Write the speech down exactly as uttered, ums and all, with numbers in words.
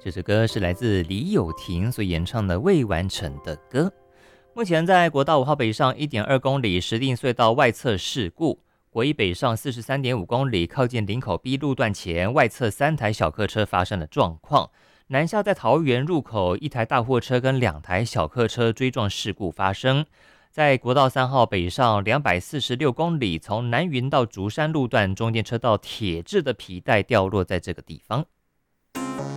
这首歌是来自李友廷所演唱的未完成的歌。目前在国道五号北上 一点二公里石碇隧道外侧事故，国一北上 四十三点五公里靠近林口 B 路段前外侧三台小客车发生了状况，南下在桃园入口一台大货车跟两台小客车追撞事故发生。在国道三号北上两百四十六公里，从南云到竹山路段中间车道铁质的皮带掉落在这个地方。